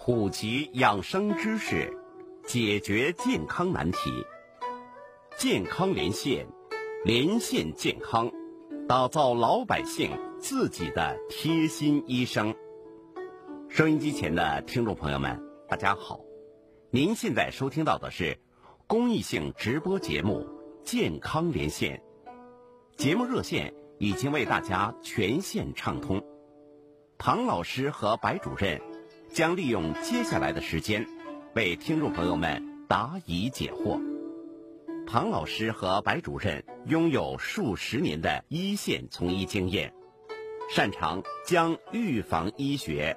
普及养生知识，解决健康难题。健康连线，连线健康，打造老百姓自己的贴心医生。收音机前的听众朋友们，大家好，您现在收听到的是公益性直播节目《健康连线》，节目热线已经为大家全线畅通。唐老师和白主任将利用接下来的时间为听众朋友们答疑解惑。唐老师和白主任拥有数十年的一线从医经验，擅长将预防医学